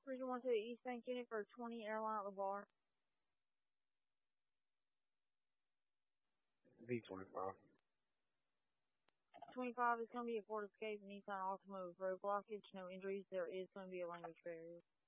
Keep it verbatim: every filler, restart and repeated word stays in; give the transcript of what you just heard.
Region one to the East Bank unit for twenty airline at the bar. V twenty-five. twenty-five is going to be a port escape and Nissan Altima with road blockage, no injuries. There is going to be a language barrier.